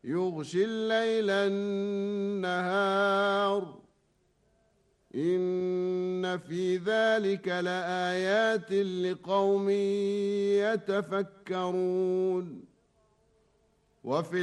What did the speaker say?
يغشي الليل النهار إن في ذلك لآيات لقوم يتفكرون. وفي